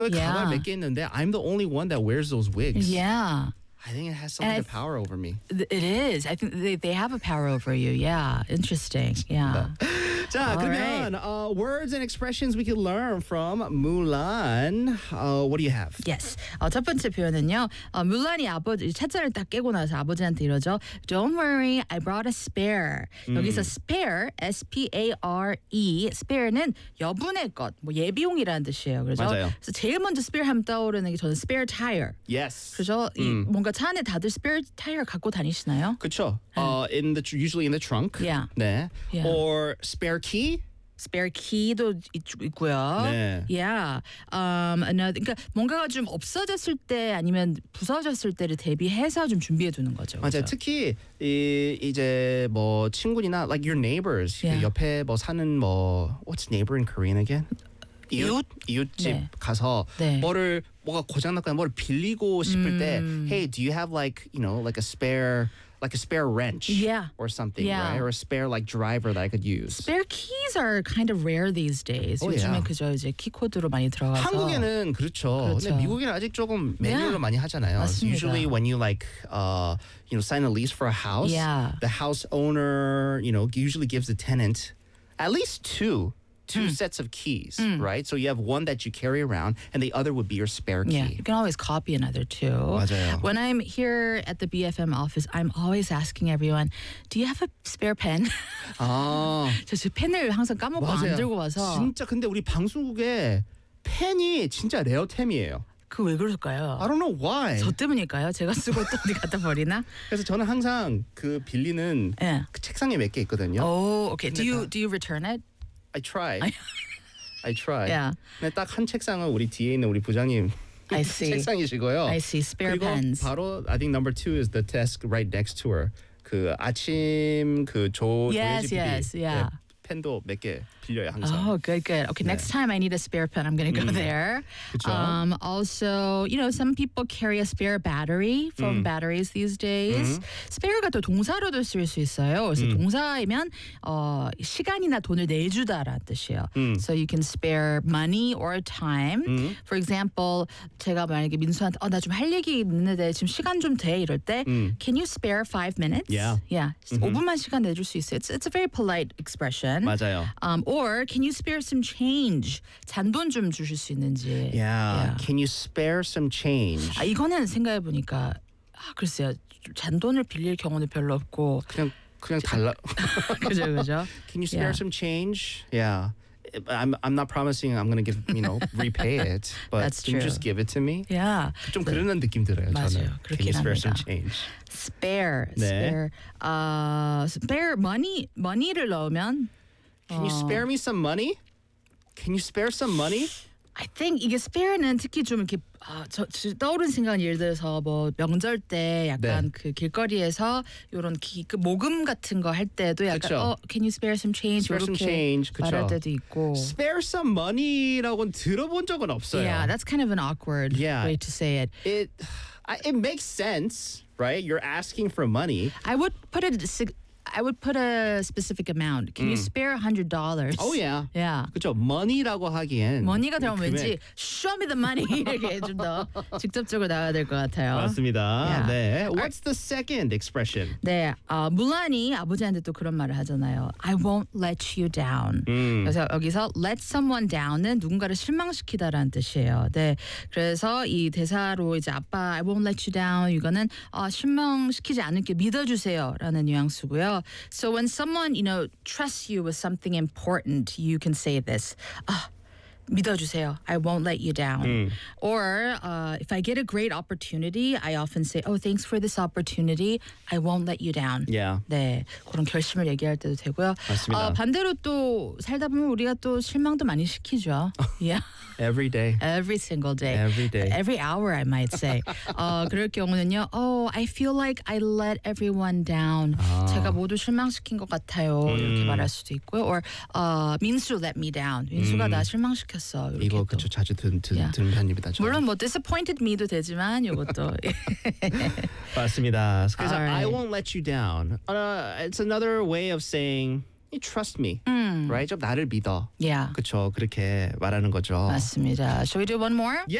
가발 Yeah. 몇 개 있는데 I'm the only one that wears those wigs. Yeah. I think it has something And to power over me. It is. I think they have a power over you. Yeah. Interesting. Yeah. 자, All 그러면 words and expressions we can learn from Mulan. What do you have? Yes. 첫 번째 표현은요. 물란이 아버지 찻잔을 딱 깨고 나서 아버지한테 이러죠. Don't worry, I brought a spare. 여기서 spare, S-P-A-R-E, spare는 여분의 것, 뭐 예비용이라는 뜻이에요. 그렇죠? 맞아요. 그래서 제일 먼저 spare 하면 떠오르는 게 저는 spare tire. Yes. 그죠? 뭔가 차 안에 다들 spare tire 갖고 다니시나요? 그렇죠. Usually in the trunk. Yeah. 네. Yeah. Or spare key. spare key도 있고요. 네. Yeah. Another, 그러니까 뭔가가 좀 없어졌을 때 아니면 부서졌을 때를 대비해서 좀 준비해 두는 거죠. 맞아요. 그렇죠? 특히 이제 뭐 친구나 like your neighbors Yeah. 옆에 뭐 사는 뭐 what's neighbor in Korean again? 이웃집 네. 가서 네. 뭐가 고장났거나 뭐를 빌리고 싶을 때 hey, do you have like like a spare wrench Yeah. or something, Yeah. right? Or a spare like driver that I could use. Spare keys are kind of rare these days. Oh, 요즘에 yeah. 그저 이제 키코드로 많이 들어가서. 한국에는 그렇죠. 근데 미국에는 아직 조금 매뉴얼로 Yeah. 많이 하잖아요. 맞습니다. Usually when you like sign a lease for a house, Yeah. the house owner, usually gives the tenant at least two sets of keys, right? So you have one that you carry around and the other would be your spare key. Yeah, you can always copy another too. 맞아요. When I'm here at the BFM office, I'm always asking everyone, "Do you have a spare pen?" 아, 저 펜을 항상 까먹고 안 들고 와서. 진짜 근데 우리 방송국에 펜이 진짜 레어템이에요. 그 왜 그럴까요? I don't know why. 저 때문일까요? 제가 쓰고 또 어디 갖다 버리나? 그래서 저는 항상 그 빌리는 예. 그 책상에 몇 개 있거든요. Oh, okay. Do 근데 you return it? I try. I try. Yeah. 근데 딱 한 책상은 우리 뒤에 있는 우리 부장님 I see. 책상이시고요. I see. Spare 그리고 pens. 바로 I think number 2 is the desk right next to her. 그 아침 Yes, 조혜지 yes, PD. yeah. 펜도 몇 개 빌려요 항상. Oh, good, good. Okay, next time I need a spare pen, I'm going to go there. 그쵸. Also, some people carry a spare battery, phone batteries these days. spare가 또 동사로도 쓸 수 있어요. 그래서 동사이면 시간이나 돈을 내주다라는 뜻이에요. So you can spare money or time. For example, 제가 만약에 민수한테 나 좀 할 얘기 있는데 지금 시간 좀 돼 이럴 때 can you spare 5 minutes? Yeah. Yeah. 5분만 시간 내줄 수 있어요. It's a very polite expression. 맞아요. Or can you spare some change? 잔돈 좀 주실 수 있는지. Yeah. Can you spare some change? 이거는 생각해 보니까 글쎄요. 잔돈을 빌릴 경우는 별로 없고. 그냥 달라. 그죠, 그죠. Can you spare Yeah. some change? Yeah. I'm not promising I'm going to give, repay it, but That's can you true. just give it to me? Yeah. 좀 그러는 느낌 들어요. 맞아요. 저는. Can 그렇긴 you spare some 합니다. change? spare, 네. spare money를 넣으면 Can you spare me some money? Can you spare some money? I think 이게 spare는 특히 좀 이렇게 저 떠오른 생각은 예를 들어서 뭐 명절 때 약간 네. 그 길거리에서 이런 그 모금 같은 거 할 때도 약간 그쵸. can you spare some change Spare some 이렇게 change, 그쵸. 말할 때도 있고. Spare some money라고는 들어본 적은 없어요. Yeah, that's kind of an awkward Yeah. way to say it. It makes sense, right? You're asking for money. I would put a specific amount. Can you spare $100? Oh yeah. Yeah. 그렇죠. money라고 하기엔 머니가 들어가면 금액. 왠지 show me the money 이렇게 좀 더 직접적으로 나와야 될 것 같아요. 맞습니다. Yeah. 네. What's the second expression? 네, 물란이 아버지한테 또 그런 말을 하잖아요. I won't let you down. 그래서 여기서 let someone down은 누군가를 실망시키다라는 뜻이에요. 네, 그래서 이 대사로 이제 아빠 I won't let you down 이거는 실망시키지 않을게 믿어주세요라는 뉘앙스고요. So when someone trusts you with something important, you can say this. 믿어주세요. I won't let you down. Or if I get a great opportunity, I often say, oh, thanks for this opportunity. I won't let you down. Yeah. 네, 그런 결심을 얘기할 때도 되고요. 맞습니다. 반대로 또 살다 보면 우리가 또 실망도 많이 시키죠. Yeah. Every day. Every single day. Every day. Every hour, I might say. 그럴 경우는요. Oh, I feel like I let everyone down. 제가 모두 실망시킨 것 같아요. 이렇게 말할 수도 있고요. Or 민수 let me down. 민수가 나 실망시켰어. 이렇게 이거 또. 그쵸 자주 듣는 Yeah. 편입니다. 저는. 물론 뭐 disappointed me도 되지만 이것도 맞습니다. 그래서 Alright. I won't let you down. It's another way of saying You trust me. Right? 좀 나를 믿어. Yeah. 그렇죠. 그렇게 말하는 거죠. 맞습니다. Shall we do one more?